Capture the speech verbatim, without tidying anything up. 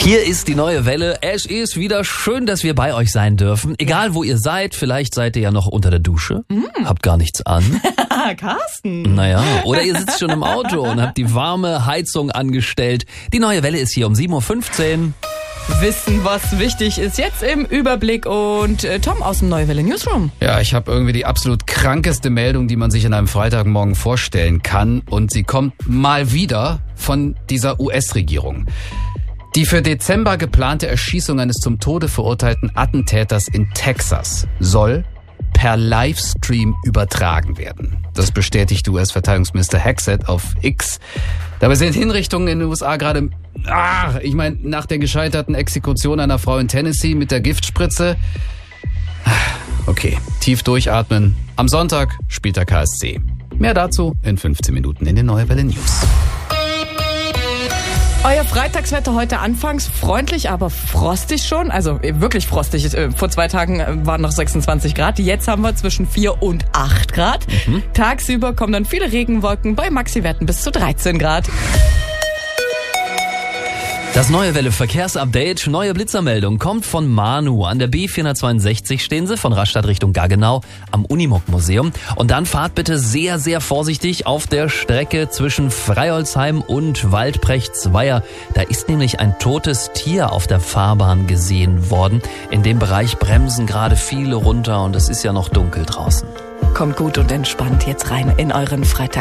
Hier ist die neue Welle. Es ist wieder schön, dass wir bei euch sein dürfen. Egal, wo ihr seid, vielleicht seid ihr ja noch unter der Dusche, mm. habt gar nichts an. Carsten. Naja, oder ihr sitzt schon im Auto und habt die warme Heizung angestellt. Die neue Welle ist hier um sieben Uhr fünfzehn. Wissen, was wichtig ist, jetzt im Überblick und äh, Tom aus dem Neue Welle Newsroom. Ja, ich habe irgendwie die absolut krankeste Meldung, die man sich an einem Freitagmorgen vorstellen kann. Und sie kommt mal wieder von dieser U S-Regierung. Die für Dezember geplante Erschießung eines zum Tode verurteilten Attentäters in Texas soll per Livestream übertragen werden. Das bestätigt U S-Verteidigungsminister Hexet auf X. Dabei sind Hinrichtungen in den U S A gerade, ah, ich meine, nach der gescheiterten Exekution einer Frau in Tennessee mit der Giftspritze. Okay, tief durchatmen. Am Sonntag spielt der K S C. Mehr dazu in fünfzehn Minuten in den Neue Welle News. Euer Freitagswetter heute anfangs freundlich, aber frostig schon. Also wirklich frostig. Vor zwei Tagen waren noch sechsundzwanzig Grad. Jetzt haben wir zwischen vier und acht Grad. Mhm. Tagsüber kommen dann viele Regenwolken bei Maxiwerten bis zu dreizehn Grad. Das Neue Welle Verkehrsupdate, neue Blitzermeldung kommt von Manu. An der B vierhundertzweiundsechzig stehen sie von Rastatt Richtung Gaggenau am Unimog-Museum. Und dann fahrt bitte sehr, sehr vorsichtig auf der Strecke zwischen Freiholzheim und Waldbrechtsweier. Da ist nämlich ein totes Tier auf der Fahrbahn gesehen worden. In dem Bereich bremsen gerade viele runter und es ist ja noch dunkel draußen. Kommt gut und entspannt jetzt rein in euren Freitag.